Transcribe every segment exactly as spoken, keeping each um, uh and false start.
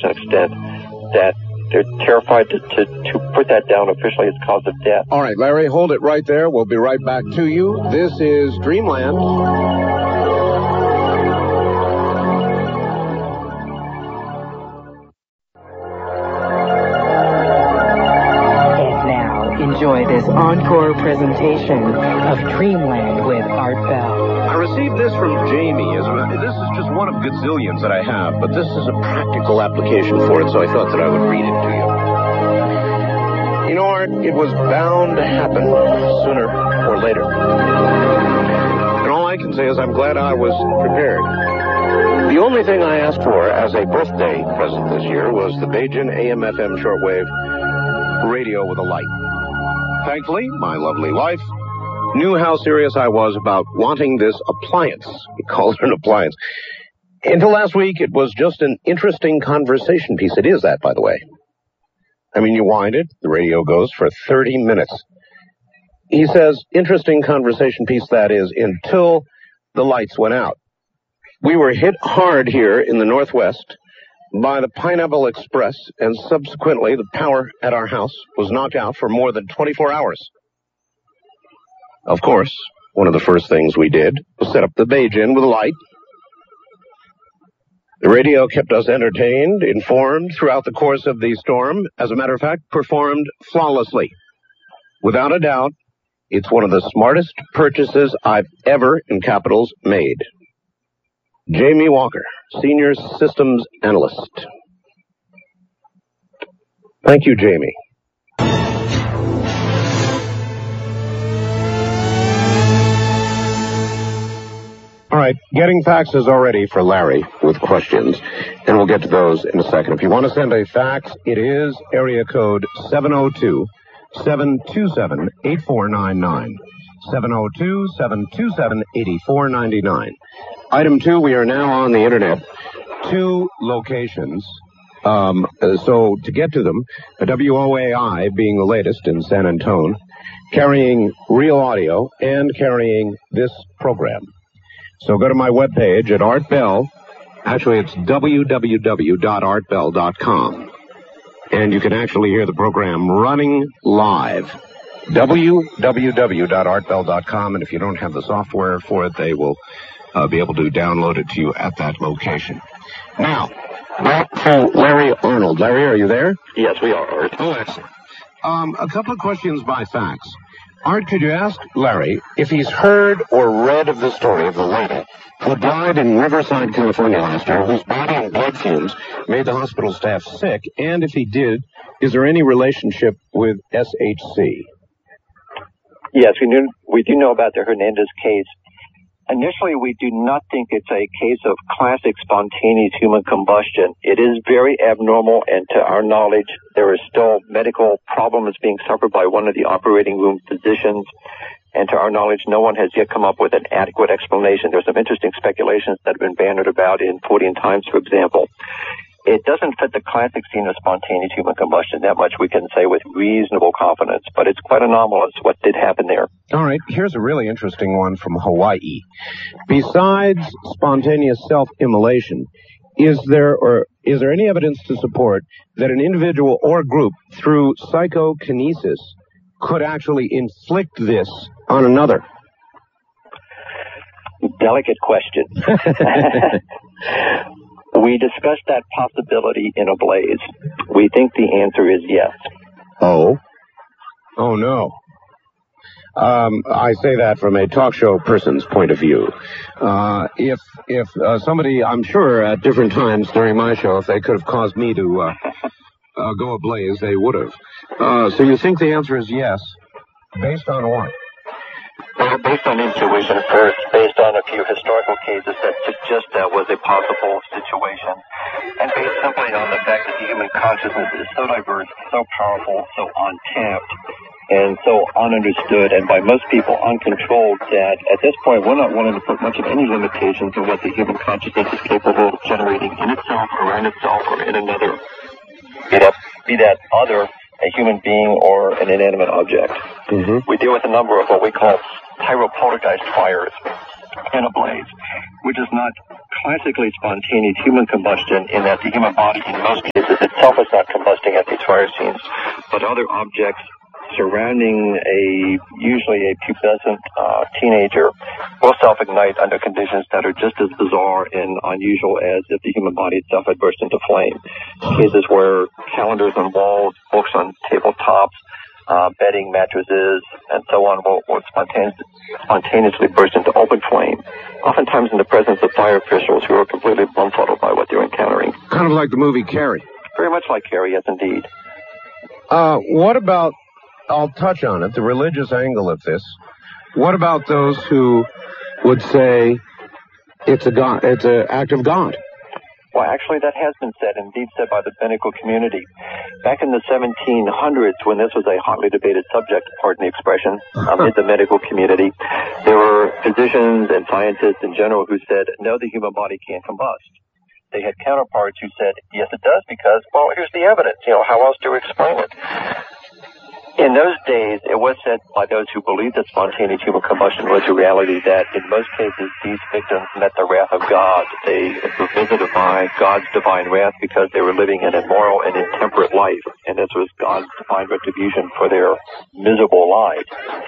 an extent that they're terrified to, to, to put that down officially as cause of death. All right, Larry, hold it right there. We'll be right back to you. This is Dreamland. And now, enjoy this encore presentation of Dreamland with Art Bell. I received this from Jamie. As a, this is just one of gazillions that I have, but this is a practical application for it, so I thought that I would read it to you. You know, Art, it was bound to happen sooner or later. And all I can say is I'm glad I was prepared. The only thing I asked for as a birthday present this year was the Bajan A M F M shortwave radio with a light. Thankfully, my lovely wife knew how serious I was about wanting this appliance. He calls it an appliance. Until last week, it was just an interesting conversation piece. It is that, by the way. I mean, you wind it, the radio goes for thirty minutes. He says, interesting conversation piece, that is, until the lights went out. We were hit hard here in the Northwest by the Pineapple Express, and subsequently the power at our house was knocked out for more than twenty-four hours. Of course, one of the first things we did was set up the Bajan with a light. The radio kept us entertained, informed throughout the course of the storm. As a matter of fact, performed flawlessly. Without a doubt, it's one of the smartest purchases I've ever, in capitals, made. Jamie Walker, Senior Systems Analyst. Thank you, Jamie. All right, getting faxes already for Larry with questions, and we'll get to those in a second. If you want to send a fax, it is area code seven oh two, seven two seven, eight four nine nine. seven oh two, seven two seven, eight four nine nine. Item two, we are now on the Internet. Two locations. Um, so to get to them, W O A I being the latest in San Antonio, carrying real audio and carrying this program. So go to my webpage at Art Bell. Actually, it's w w w dot art bell dot com. And you can actually hear the program running live. w w w dot art bell dot com. And if you don't have the software for it, they will uh, be able to download it to you at that location. Now, back to Larry Arnold. Larry, are you there? Yes, we are, Art. Oh, excellent. Um, a couple of questions by fax. Art, could you ask Larry if he's heard or read of the story of the lady who died in Riverside, California last year, whose body and blood fumes made the hospital staff sick, and if he did, is there any relationship with S H C? Yes, we, knew, we do know about the Hernandez case. Initially, we do not think it's a case of classic spontaneous human combustion. It is very abnormal, and to our knowledge, there is still medical problems being suffered by one of the operating room physicians. And to our knowledge, no one has yet come up with an adequate explanation. There's some interesting speculations that have been bandied about in Fortean Times, for example. It doesn't fit the classic scene of spontaneous human combustion. That much we can say with reasonable confidence, but it's quite anomalous what did happen there. All right, here's a really interesting one from Hawaii. Besides spontaneous self-immolation, is there or is there any evidence to support that an individual or group, through psychokinesis, could actually inflict this on another? Delicate question. We discussed that possibility in a blaze. We think the answer is yes. Oh? Oh, no. Um, I say that from a talk show person's point of view. Uh, if if uh, somebody, I'm sure at different times during my show, if they could have caused me to uh, uh, go ablaze, they would have. Uh, so you think the answer is yes, based on what? Well, based on intuition first, based on a few historical cases that suggest that was a possible situation, and based simply on the fact that the human consciousness is so diverse, so powerful, so untapped, and so ununderstood, and by most people uncontrolled, that at this point we're not willing to put much of any limitations on what the human consciousness is capable of generating in itself, or in itself, or in another. Be that, be that other a human being or an inanimate object. Mm-hmm. We deal with a number of what we call pyropoltergeist fires. in a blaze, which is not classically spontaneous human combustion in that the human body in most cases itself is not combusting at these fire scenes, but other objects surrounding a usually a pubescent uh, teenager will self-ignite under conditions that are just as bizarre and unusual as if the human body itself had burst into flame. Cases where calendars on walls, books on tabletops, uh, bedding, mattresses, and so on will, will spontaneously, spontaneously burst into open flame, oftentimes in the presence of fire officials who are completely bumfuddled by what they're encountering. Kind of like the movie Carrie. Very much like Carrie, yes, indeed. Uh, what about, I'll touch on it, the religious angle of this. What about those who would say it's a God, it's an act of God? Well, actually, that has been said, indeed said by the medical community. Back in the seventeen hundreds, when this was a hotly debated subject, pardon the expression, amid the medical community, there were physicians and scientists in general who said, no, the human body can't combust. They had counterparts who said, yes, it does, because, well, here's the evidence. You know, how else do we explain it? In those days, it was said by those who believed that spontaneous human combustion was a reality that in most cases these victims met the wrath of God. They were visited by God's divine wrath because they were living an immoral and intemperate life, and this was God's divine retribution for their miserable lives.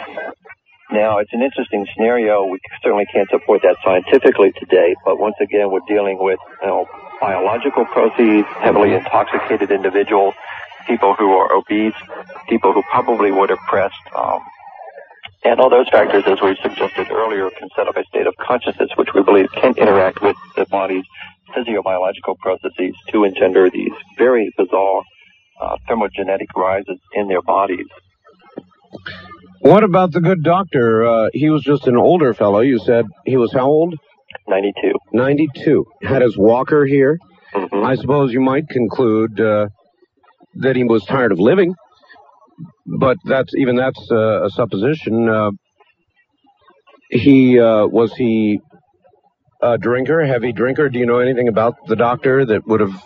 Now, it's an interesting scenario. We certainly can't support that scientifically today, but once again, we're dealing with, you know, biological proceeds, heavily intoxicated individuals, people who are obese, people who probably were depressed, um, and all those factors, as we suggested earlier, can set up a state of consciousness which we believe can interact with the body's physiobiological processes to engender these very bizarre uh, thermogenetic rises in their bodies. What about the good doctor? Uh, he was just an older fellow. You said he was how old? ninety-two. ninety-two. Had his walker here. Mm-hmm. I suppose you might conclude uh, that he was tired of living, but that's even that's uh, a supposition. Uh, he uh, was he a drinker, heavy drinker? Do you know anything about the doctor that would have?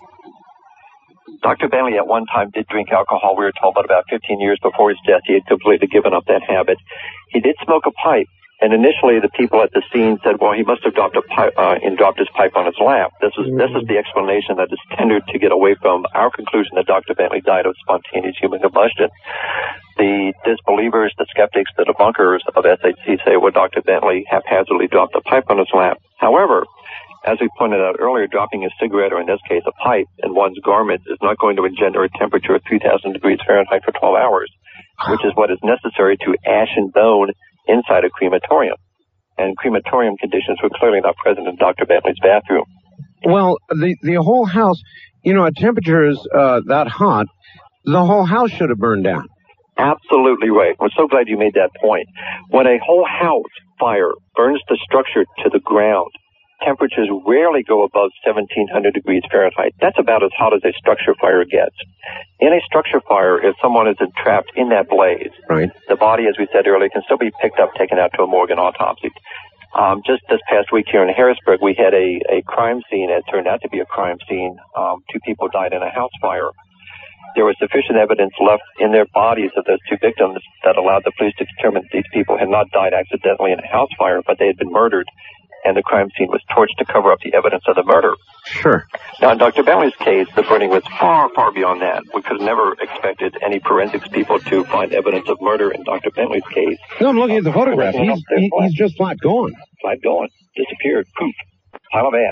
Doctor Bentley at one time did drink alcohol, we were told, but about fifteen years before his death, he had completely given up that habit. He did smoke a pipe, and initially the people at the scene said, well, he must have dropped a pipe, uh, and dropped his pipe on his lap. This is, mm-hmm. this is the explanation that is tendered to get away from our conclusion that Doctor Bentley died of spontaneous human combustion. The disbelievers, the skeptics, the debunkers of S H C say, well, Doctor Bentley haphazardly dropped a pipe on his lap. However, as we pointed out earlier, dropping a cigarette, or in this case a pipe, in one's garment is not going to engender a temperature of three thousand degrees Fahrenheit for twelve hours, which is what is necessary to ash and bone inside a crematorium. And crematorium conditions were clearly not present in Doctor Bentley's bathroom. Well, the, the whole house, you know, at temperatures uh, that hot, the whole house should have burned down. Absolutely right. I'm so glad you made that point. When a whole house fire burns the structure to the ground, temperatures rarely go above seventeen hundred degrees Fahrenheit. That's about as hot as a structure fire gets. In a structure fire, if someone is entrapped in that blaze, right, the body, as we said earlier, can still be picked up, taken out to a morgue and autopsied. Um, just this past week here in Harrisburg, we had a, a crime scene. It turned out to be a crime scene. Um, two people died in a house fire. There was sufficient evidence left in their bodies of those two victims that allowed the police to determine that these people had not died accidentally in a house fire, but they had been murdered, and the crime scene was torched to cover up the evidence of the murder. Sure. Now, in Doctor Bentley's case, the burning was far, far beyond that. We could have never expected any forensics people to find evidence of murder in Doctor Bentley's case. No, I'm looking at the photograph. He's, he, he's just flat gone. Flat gone. Disappeared. Poof. Pile of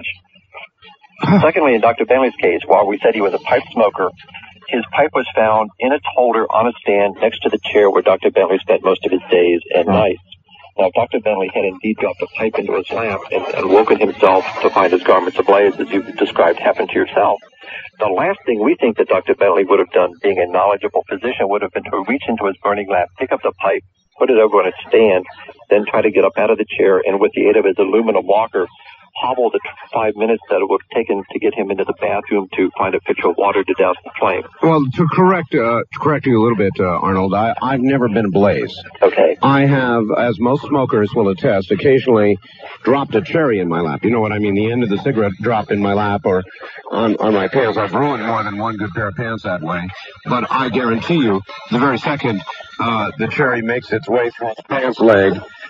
ash. Secondly, in Doctor Bentley's case, while we said he was a pipe smoker, his pipe was found in its holder on a stand next to the chair where Doctor Bentley spent most of his days and oh. nights. Now, if Doctor Bentley had indeed dropped a pipe into his lap and, and woken himself to find his garments ablaze, as you described happened to yourself, the last thing we think that Doctor Bentley would have done, being a knowledgeable physician, would have been to reach into his burning lap, pick up the pipe, put it over on a stand, then try to get up out of the chair, and with the aid of his aluminum walker, hobble the five minutes that it would have taken to get him into the bathroom to find a pitcher of water to douse the flame. Well, to correct uh, to correct you a little bit, uh, Arnold, I, I've never been ablaze. Okay. I have, as most smokers will attest, occasionally dropped a cherry in my lap. You know what I mean? The end of the cigarette dropped in my lap or on, on my pants. I've ruined more than one good pair of pants that way. But I guarantee you, the very second uh, the cherry makes its way through its pants leg,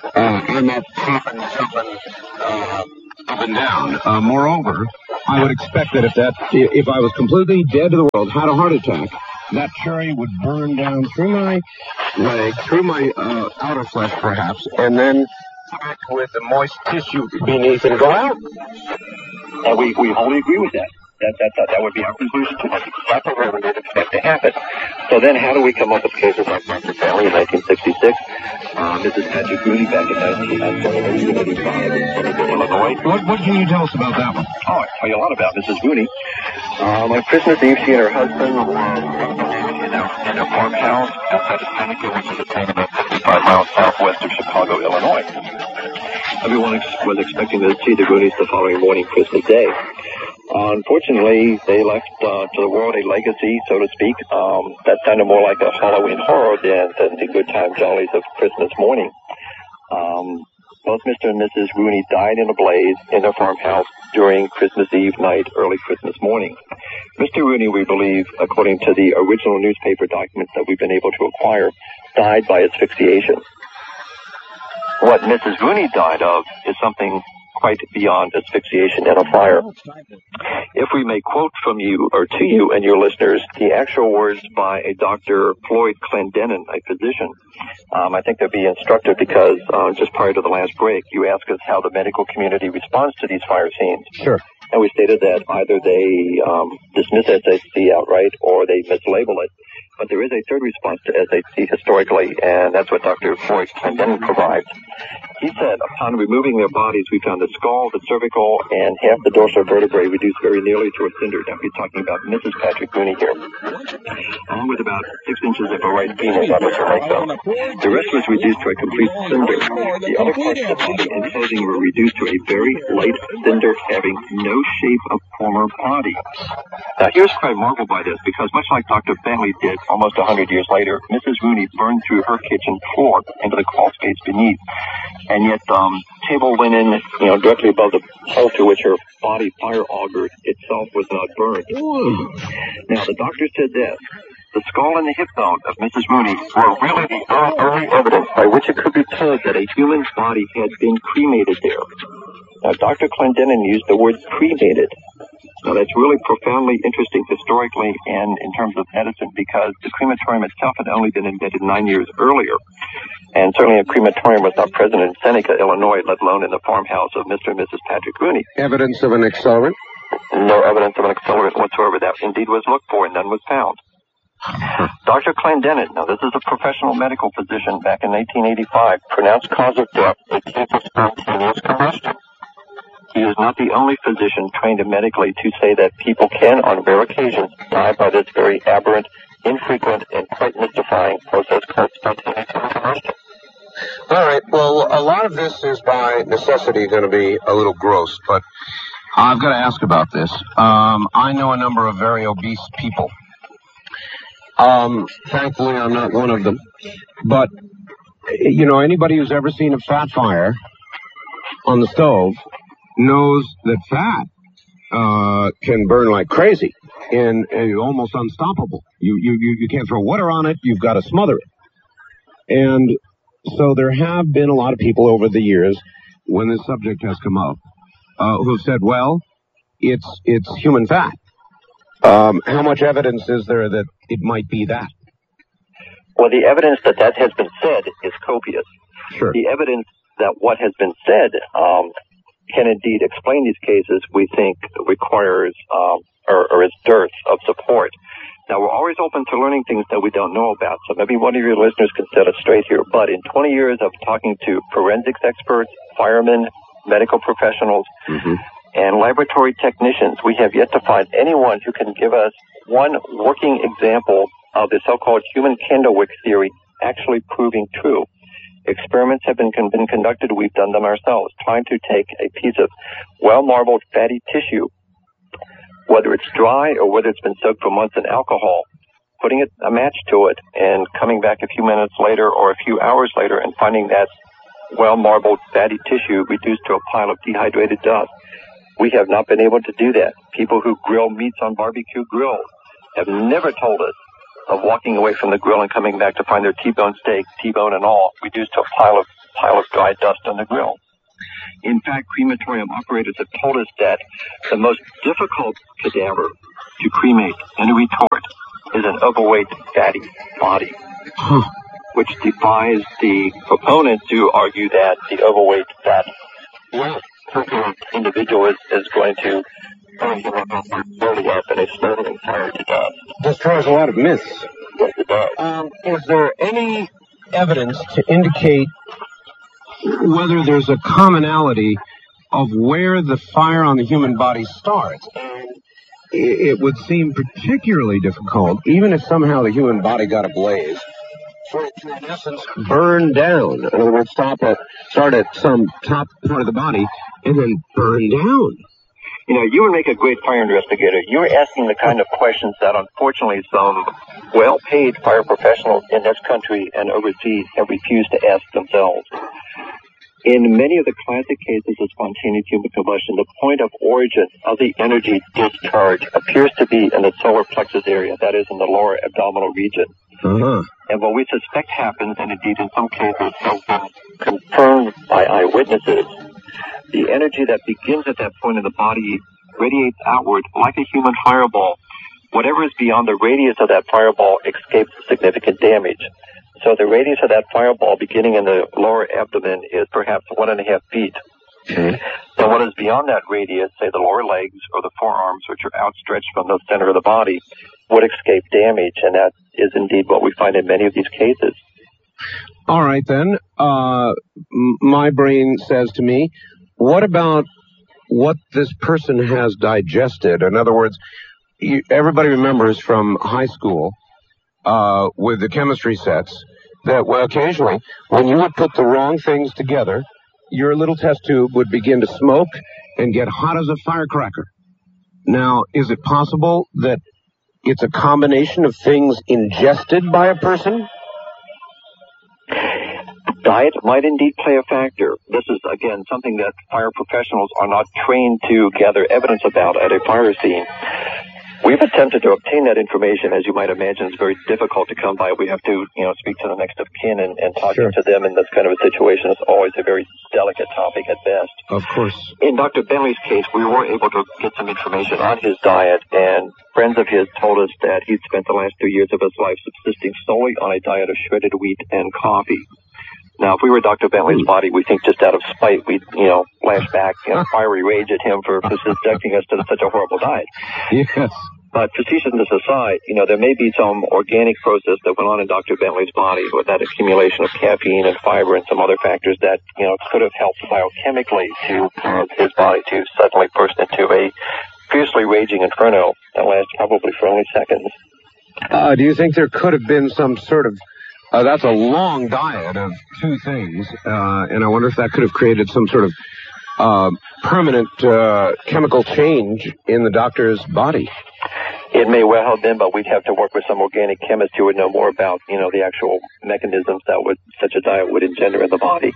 uh, I'm up hopping, jumping, uh, up and down. Uh, moreover, I would expect that if that, if I was completely dead to the world, had a heart attack, that cherry would burn down through my leg, through my uh, outer flesh, perhaps, and then connect with the moist tissue beneath and go out. And we, we wholly agree with that. That, that, that, that would be our conclusion. That's exactly what we did expect to happen. So then how do we come up with cases like Doctor Family in nineteen sixty-six, uh, Missus Patrick Rooney back in nineteen eighty-five in Illinois? What, what can you tell us about that one? Oh, I tell you a lot about Missus Rooney. Um, on Christmas Eve, she and her husband were in a, in a farmhouse outside of Seneca, which is a town about fifty-five miles southwest of Chicago, Illinois. Everyone ex- was expecting to see the Rooneys the following morning, Christmas Day. Uh, unfortunately, they left uh, to the world a legacy, so to speak, um, that sounded more like a Halloween horror than, than the good time jollies of Christmas morning. Um, both Mister and Missus Rooney died in a blaze in their farmhouse during Christmas Eve night, early Christmas morning. Mister Rooney, we believe, according to the original newspaper documents that we've been able to acquire, died by asphyxiation. What Missus Rooney died of is something quite beyond asphyxiation in a fire. If we may quote from you, or to you and your listeners, the actual words by a Doctor Floyd Clendenin, a physician, um, I think they'd be instructive because uh, just prior to the last break, you asked us how the medical community responds to these fire scenes. Sure. And we stated that either they um, dismiss S H C outright or they mislabel it. But there is a third response to S H C historically, and that's what Doctor Floyd Clendenin provides. He said, upon removing their bodies, we found the skull, the cervical, and half the dorsal vertebrae reduced very nearly to a cinder. Now, we're talking about Missus Patrick Rooney here, along with about six inches of her right penis on her makeup. The rest was reduced to a complete cinder. The other parts of the body and clothing were reduced to a very light cinder having no shape of former body. Now, here's what I marvel by this, because much like Doctor Family did almost one hundred years later, Missus Rooney burned through her kitchen floor into the crawl space beneath. And yet, um, table linen, you know, directly above the hole to which her body fire augured itself was not burned. Ooh. Now, the doctor said this: the skull and the hip bone of Missus Rooney were really the only evidence by which it could be told that a human's body had been cremated there. Now, Doctor Clendenin used the word cremated. Now, that's really profoundly interesting historically and in terms of medicine, because the crematorium itself had only been invented nine years earlier. And certainly a crematorium was not present in Seneca, Illinois, let alone in the farmhouse of Mister and Missus Patrick Rooney. Evidence of an accelerant? No evidence of an accelerant whatsoever. That indeed was looked for, and none was found. Doctor Clendenin, now this is a professional medical physician back in eighteen eighty-five, pronounced cause of death a case of spontaneous combustion. He is not the only physician trained medically to say that people can, on rare occasions, die by this very aberrant, infrequent, and quite mystifying process called spontaneous combustion. All right, well, a lot of this is by necessity going to be a little gross, but I've got to ask about this. Um, I know a number of very obese people. Um, thankfully, I'm not one of them. But, you know, anybody who's ever seen a fat fire on the stove knows that fat uh, can burn like crazy and, and almost unstoppable. You, you, you, you can't throw water on it. You've got to smother it. And so there have been a lot of people over the years, when this subject has come up, uh, who have said, well, it's it's human fat. Um, how much evidence is there that it might be that? Well, the evidence that that has been said is copious. Sure. The evidence that what has been said um, can indeed explain these cases, we think requires um, or, or is dearth of support. Now, we're always open to learning things that we don't know about, so maybe one of your listeners can set us straight here. But in twenty years of talking to forensics experts, firemen, medical professionals, mm-hmm. and laboratory technicians, we have yet to find anyone who can give us one working example of the so-called human candlewick theory actually proving true. Experiments have been, con- been conducted, we've done them ourselves, trying to take a piece of well-marbled fatty tissue, whether it's dry or whether it's been soaked for months in alcohol, putting it, a match to it, and coming back a few minutes later or a few hours later and finding that well-marbled fatty tissue reduced to a pile of dehydrated dust. We have not been able to do that. People who grill meats on barbecue grills have never told us of walking away from the grill and coming back to find their T-bone steak, T-bone and all, reduced to a pile of pile of dry dust on the grill. In fact, crematorium operators have told us that the most difficult cadaver to cremate and to retort is an overweight, fatty body, huh. which defies the proponents who argue that the overweight, fat individual is, is going to burn him up and explode and fire to death. Destroys a lot of myths. Yes, it does. Um, is there any evidence to indicate whether there's a commonality of where the fire on the human body starts? And it would seem particularly difficult, even if somehow the human body got ablaze, for it to, in essence, burn down. In other words, stop at, start at some top part of the body and then burn down. You know, you would make a great fire investigator. You're asking the kind of questions that, unfortunately, some well-paid fire professionals in this country and overseas have refused to ask themselves. In many of the classic cases of spontaneous human combustion, the point of origin of the energy discharge appears to be in the solar plexus area, that is, in the lower abdominal region. Uh-huh. And what we suspect happens, and indeed in some cases has been confirmed by eyewitnesses, the energy that begins at that point in the body radiates outward like a human fireball. Whatever is beyond the radius of that fireball escapes significant damage. So the radius of that fireball beginning in the lower abdomen is perhaps one and a half feet. Okay. And what is beyond that radius, say the lower legs or the forearms, which are outstretched from the center of the body, would escape damage. And that is indeed what we find in many of these cases. All right, then. Uh, m- my brain says to me, what about what this person has digested? In other words, you, everybody remembers from high school uh, with the chemistry sets that, well, occasionally, when you would put the wrong things together, your little test tube would begin to smoke and get hot as a firecracker. Now, is it possible that it's a combination of things ingested by a person? Diet might indeed play a factor. This is, again, something that fire professionals are not trained to gather evidence about at a fire scene. We've attempted to obtain that information. As you might imagine, it's very difficult to come by. We have to, you know, speak to the next of kin and, and talking sure. to them in this kind of a situation is always a very delicate topic at best. Of course. In Doctor Bentley's case, we were able to get some information on his diet, and friends of his told us that he'd spent the last two years of his life subsisting solely on a diet of shredded wheat and coffee. Now, if we were Doctor Bentley's body, we think just out of spite, we'd, you know, lash back and fiery rage at him for, for subjecting us to such a horrible diet. Yes. But facetiousness aside, you know, there may be some organic process that went on in Doctor Bentley's body with that accumulation of caffeine and fiber and some other factors that, you know, could have helped biochemically to cause his body to suddenly burst into a fiercely raging inferno that lasts probably for only seconds. Uh, do you think there could have been some sort of Uh, that's a long diet of two things, uh, and I wonder if that could have created some sort of uh, permanent uh, chemical change in the doctor's body. It may well have been, but we'd have to work with some organic chemist who would know more about, you know, the actual mechanisms that would such a diet would engender in the body.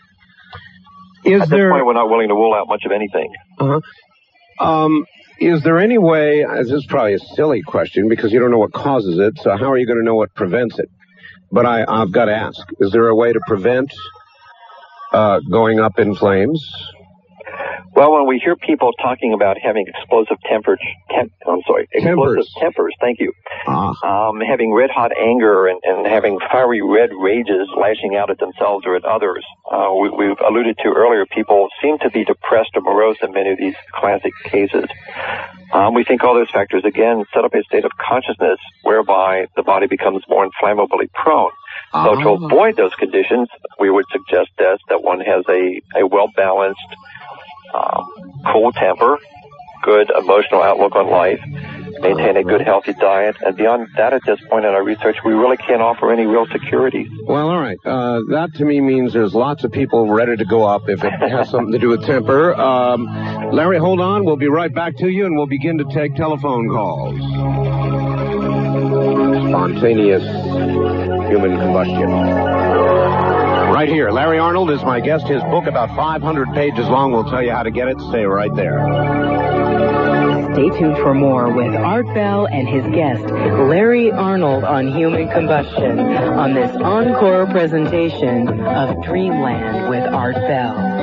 Is At there... this point, we're not willing to rule out much of anything. Uh-huh. Um, is there any way, uh, this is probably a silly question because you don't know what causes it, so how are you going to know what prevents it? But I, I've got to ask, is there a way to prevent uh, going up in flames? Well, when we hear people talking about having explosive temper, temp, I'm sorry, explosive Tempers. tempers, thank you, Ah. um, having red-hot anger and, and having fiery red rages lashing out at themselves or at others, uh, we, we've alluded to earlier, people seem to be depressed or morose in many of these classic cases. Um, we think all those factors, again, set up a state of consciousness whereby the body becomes more inflammably prone. Ah. So to avoid those conditions, we would suggest this, that one has a, a well-balanced, um, cool temper, good emotional outlook on life, maintain a good, healthy diet, and beyond that, at this point in our research, we really can't offer any real security. Well, all right. Uh, that to me means there's lots of people ready to go up if it has something to do with temper. Um, Larry, hold on. We'll be right back to you, and we'll begin to take telephone calls. Spontaneous human combustion. Right here. Larry Arnold is my guest. His book, about five hundred pages long, will tell you how to get it. Stay right there. Stay tuned for more with Art Bell and his guest, Larry Arnold, on human combustion on this encore presentation of Dreamland with Art Bell.